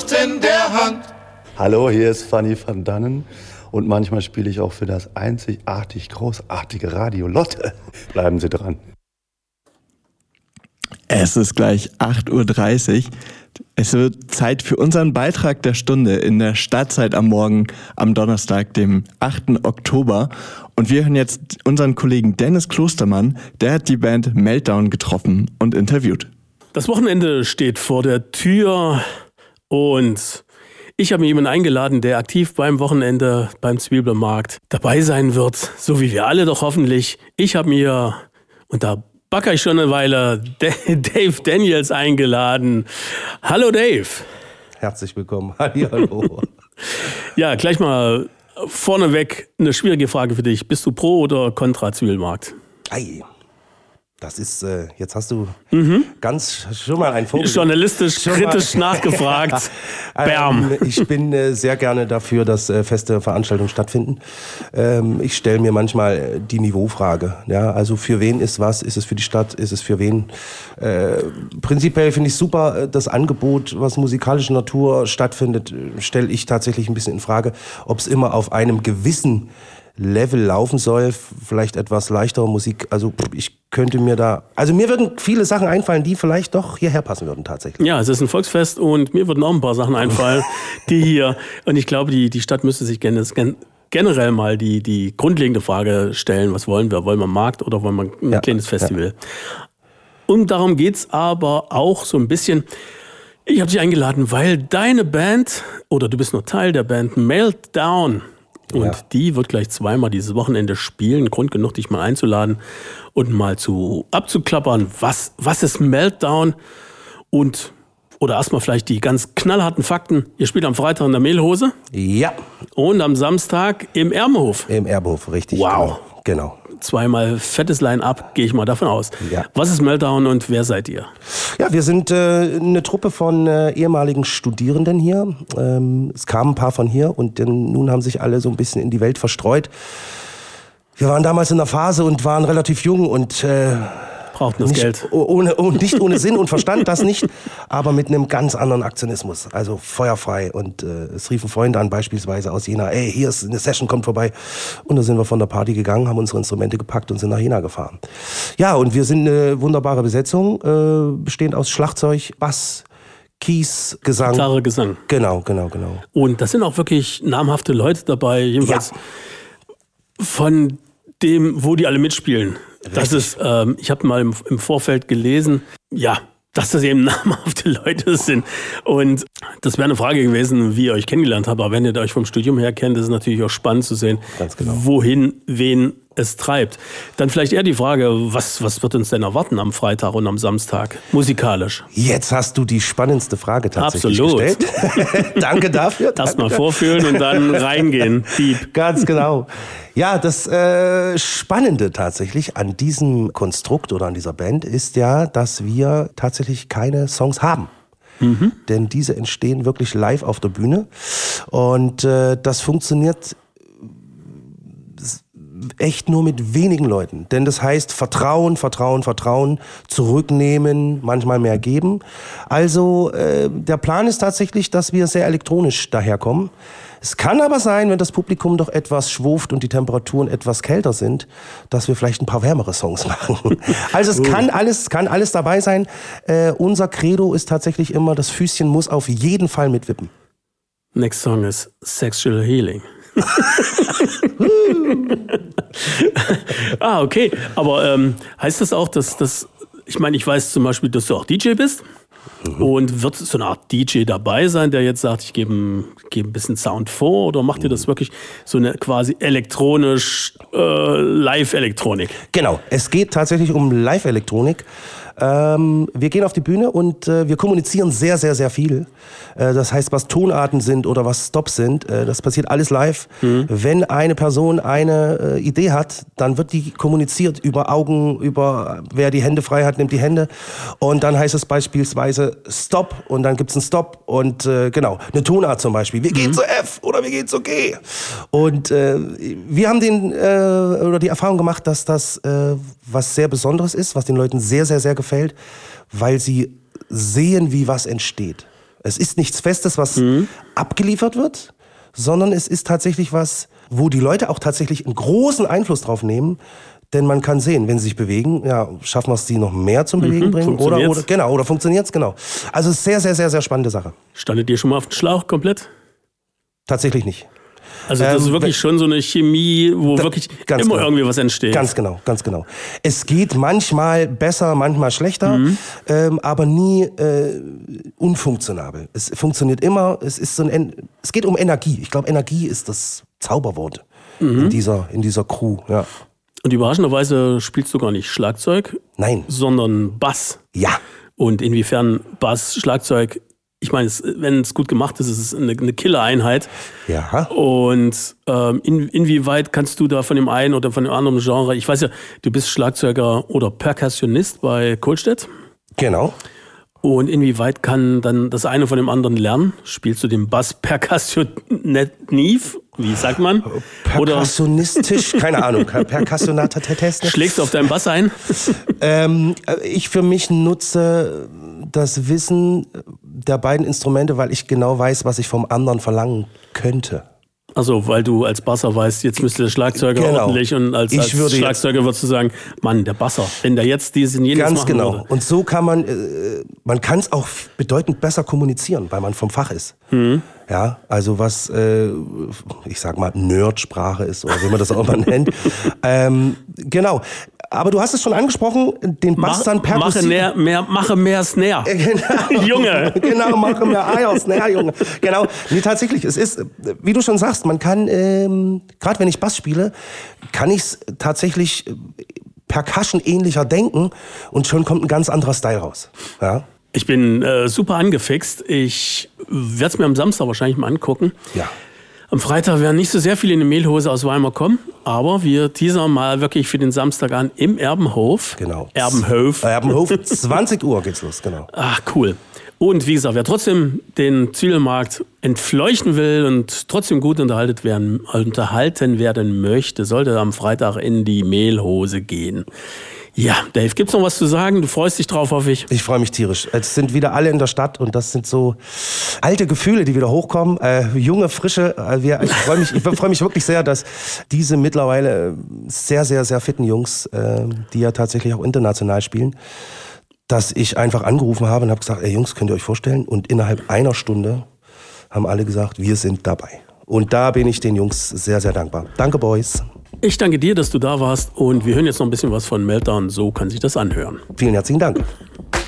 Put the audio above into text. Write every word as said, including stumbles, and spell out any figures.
Hand in der Hand. Hallo, hier ist Fanny van Dannen und manchmal spiele ich auch für das einzigartig großartige Radio Lotte. Bleiben Sie dran. Es ist gleich acht Uhr dreißig. Es wird Zeit für unseren Beitrag der Stunde in der Stadtzeit am Morgen am Donnerstag, dem achten Oktober. Und wir hören jetzt unseren Kollegen Dennis Klostermann, der hat die Band Meltdown getroffen und interviewt. Das Wochenende steht vor der Tür und ich habe mir jemanden eingeladen, der aktiv beim Wochenende beim Zwiebelmarkt dabei sein wird, so wie wir alle doch hoffentlich. Ich habe mir, und da backe ich schon eine Weile, Dave Daniels eingeladen. Hallo Dave. Herzlich willkommen. Hallo. Ja, gleich mal vorneweg eine schwierige Frage für dich. Bist du pro oder kontra Zwiebelmarkt? Ei. Das ist, äh, jetzt hast du mhm. ganz schon mal ein Vogel. Journalistisch, schon kritisch mal. nachgefragt. Ja. Bam. Ähm, ich bin äh, sehr gerne dafür, dass äh, feste Veranstaltungen stattfinden. Ähm, ich stelle mir manchmal die Niveaufrage. Ja? Also für wen ist was? Ist es für die Stadt? Ist es für wen? Äh, prinzipiell finde ich super, das Angebot, was musikalischer Natur stattfindet, stelle ich tatsächlich ein bisschen in Frage, ob es immer auf einem gewissen Level laufen soll, vielleicht etwas leichtere Musik. Also ich könnte mir da, also mir würden viele Sachen einfallen, die vielleicht doch hierher passen würden tatsächlich. Ja, es ist ein Volksfest und mir würden auch ein paar Sachen einfallen, die hier, und ich glaube, die, die Stadt müsste sich gen- generell mal die, die grundlegende Frage stellen, was wollen wir? Wollen wir einen Markt oder wollen wir ein ja, kleines Festival? Ja. Und darum geht's aber auch so ein bisschen. Ich habe dich eingeladen, weil deine Band, oder du bist nur Teil der Band Meltdown, und ja. die wird gleich zweimal dieses Wochenende spielen. Grund genug, dich mal einzuladen und mal zu abzuklappern, was, was ist Meltdown? Und, oder erstmal vielleicht die ganz knallharten Fakten. Ihr spielt am Freitag in der Mehlhose. Ja. Und am Samstag im Erbenhof. Im Erbenhof, richtig. Wow. Genau. genau. Zweimal fettes Line-Up, gehe ich mal davon aus. Ja. Was ist Meltdown und wer seid ihr? Ja, wir sind äh, eine Truppe von äh, ehemaligen Studierenden hier. Ähm, es kamen ein paar von hier und äh, nun haben sich alle so ein bisschen in die Welt verstreut. Wir waren damals in der Phase und waren relativ jung und äh, brauchten das nicht, Geld. Ohne, ohne, nicht ohne Sinn und Verstand, das nicht, aber mit einem ganz anderen Aktionismus. Also feuerfrei. Und äh, es riefen Freunde an, beispielsweise aus Jena, ey, hier ist eine Session, kommt vorbei. Und da sind wir von der Party gegangen, haben unsere Instrumente gepackt und sind nach Jena gefahren. Ja, und wir sind eine wunderbare Besetzung, äh, bestehend aus Schlagzeug, Bass, Keys, Gesang. Gitarre, Gesang. Genau, genau, genau. Und das sind auch wirklich namhafte Leute dabei, jedenfalls ja. von dem, wo die alle mitspielen. Das ist, ähm, ich habe mal im, im Vorfeld gelesen, ja, dass das eben namhafte Leute sind. Und das wäre eine Frage gewesen, wie ihr euch kennengelernt habt. Aber wenn ihr euch vom Studium her kennt, ist es natürlich auch spannend zu sehen, Ganz genau. wohin, wen es treibt. Dann vielleicht eher die Frage, was, was wird uns denn erwarten am Freitag und am Samstag, musikalisch? Jetzt hast du die spannendste Frage tatsächlich Absolut. gestellt. Danke dafür. Erstmal vorfühlen und dann reingehen. Deep. Ganz genau. Ja, das äh, Spannende tatsächlich an diesem Konstrukt oder an dieser Band ist ja, dass wir tatsächlich keine Songs haben. Mhm. Denn diese entstehen wirklich live auf der Bühne. Und äh, das funktioniert echt nur mit wenigen Leuten. Denn das heißt Vertrauen, Vertrauen, Vertrauen, zurücknehmen, manchmal mehr geben. Also äh, der Plan ist tatsächlich, dass wir sehr elektronisch daherkommen. Es kann aber sein, wenn das Publikum doch etwas schwuft und die Temperaturen etwas kälter sind, dass wir vielleicht ein paar wärmere Songs machen. Also es kann alles, kann alles dabei sein. Äh, unser Credo ist tatsächlich immer, das Füßchen muss auf jeden Fall mitwippen. Next song ist Sexual Healing. ah, okay. Aber ähm, heißt das auch, dass das, ich meine, ich weiß zum Beispiel, dass du auch D J bist. Mhm. Und wird so eine Art D J dabei sein, der jetzt sagt, ich gebe geb ein bisschen Sound vor, oder macht ihr das wirklich so eine quasi elektronisch äh, Live-Elektronik? Genau, es geht tatsächlich um Live-Elektronik. Ähm, wir gehen auf die Bühne und äh, wir kommunizieren sehr, sehr, sehr viel. Äh, das heißt, was Tonarten sind oder was Stops sind, äh, das passiert alles live. Mhm. Wenn eine Person eine äh, Idee hat, dann wird die kommuniziert über Augen, über wer die Hände frei hat, nimmt die Hände. Und dann heißt es beispielsweise Stop und dann gibt es einen Stop und äh, genau, eine Tonart zum Beispiel. Wir mhm. gehen zu F oder wir gehen zu G. Und äh, wir haben den, äh, oder die Erfahrung gemacht, dass das äh, was sehr Besonderes ist, was den Leuten sehr, sehr, sehr gefällt, weil sie sehen, wie was entsteht. Es ist nichts Festes, was mhm. abgeliefert wird, sondern es ist tatsächlich was, wo die Leute auch tatsächlich einen großen Einfluss drauf nehmen. Denn man kann sehen, wenn sie sich bewegen, ja, schaffen wir es, die noch mehr zum Bewegen mhm, bringen? Oder, oder, genau, oder funktioniert es? Genau. Also sehr, sehr, sehr, sehr spannende Sache. Standet ihr schon mal auf den Schlauch komplett? Tatsächlich nicht. Also das ähm, ist wirklich schon so eine Chemie, wo da, wirklich immer genau. irgendwie was entsteht. Ganz genau, ganz genau. Es geht manchmal besser, manchmal schlechter, mhm. ähm, aber nie äh, unfunktionabel. Es funktioniert immer, es, ist so ein, es geht um Energie. Ich glaube, Energie ist das Zauberwort mhm. in, dieser, in dieser Crew, ja. Und überraschenderweise spielst du gar nicht Schlagzeug. Nein. Sondern Bass. Ja. Und inwiefern Bass, Schlagzeug, ich meine, wenn es gut gemacht ist, ist es eine, eine Killer-Einheit. Ja. Und ähm, in, inwieweit kannst du da von dem einen oder von dem anderen Genre, ich weiß ja, du bist Schlagzeuger oder Perkussionist bei Kohlstedt. Genau. Und inwieweit kann dann das eine von dem anderen lernen? Spielst du den Bass perkussioniv? Wie sagt man? Perkussionistisch? Keine Ahnung. Perkussionatest. Schlägst du auf deinen Bass ein? ähm, ich für mich nutze das Wissen der beiden Instrumente, weil ich genau weiß, was ich vom anderen verlangen könnte. Also, weil du als Basser weißt, jetzt müsste der Schlagzeuger genau. ordentlich und als, als Schlagzeuger würdest du sagen, Mann, der Basser, wenn der jetzt diesen jenes Ganz machen genau. würde. Und so kann man, äh, man kann es auch bedeutend besser kommunizieren, weil man vom Fach ist. Mhm. Ja, also was, äh, ich sag mal, Nerdsprache ist oder wie man das auch mal nennt. Ähm, genau. Aber du hast es schon angesprochen, den Bass dann perkussiv. Mache mehr, mehr, mache mehr Snare. Genau. Junge. Genau, mache mehr Eier, Snare, Junge. Genau. Nee, tatsächlich, es ist, wie du schon sagst, man kann, ähm, gerade wenn ich Bass spiele, kann ich es tatsächlich Percussion-ähnlicher denken und schon kommt ein ganz anderer Style raus. Ja. Ich bin äh, super angefixt. Ich werde es mir am Samstag wahrscheinlich mal angucken. Ja. Am Freitag werden nicht so sehr viele in die Mehlhose aus Weimar kommen, aber wir teasern mal wirklich für den Samstag an im Erbenhof. Genau. Erbenhof. Erbenhof, zwanzig Uhr geht's los, genau. Ach, cool. Und wie gesagt, wer trotzdem den Zwiebelmarkt entfleuchten will und trotzdem gut unterhalten werden, unterhalten werden möchte, sollte am Freitag in die Mehlhose gehen. Ja, Dave, gibt's noch was zu sagen? Du freust dich drauf, hoffe ich. Ich freue mich tierisch. Es sind wieder alle in der Stadt und das sind so alte Gefühle, die wieder hochkommen. Äh, junge, frische. Äh, wir, ich freue mich, ich freu mich wirklich sehr, dass diese mittlerweile sehr, sehr, sehr fitten Jungs, äh, die ja tatsächlich auch international spielen, dass ich einfach angerufen habe und habe gesagt, ey Jungs, könnt ihr euch vorstellen? Und innerhalb einer Stunde haben alle gesagt, wir sind dabei. Und da bin ich den Jungs sehr, sehr dankbar. Danke, Boys. Ich danke dir, dass du da warst und wir hören jetzt noch ein bisschen was von Meltdown. So kann sich das anhören. Vielen herzlichen Dank.